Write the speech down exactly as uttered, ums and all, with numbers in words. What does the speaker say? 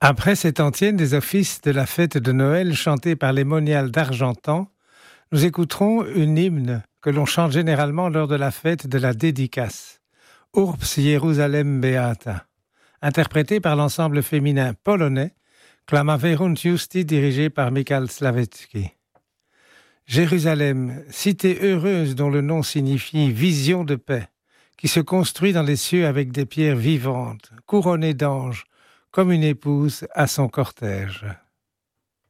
Après cette antienne des offices de la fête de Noël chantée par les moniales d'Argentan, nous écouterons une hymne que l'on chante généralement lors de la fête de la dédicace, Urbs Jerusalem Beata, interprétée par l'ensemble féminin polonais Klamaverunt Justi dirigé par Michal Slavecki. Jérusalem, cité heureuse dont le nom signifie vision de paix, qui se construit dans les cieux avec des pierres vivantes, couronnées d'anges, comme une épouse à son cortège.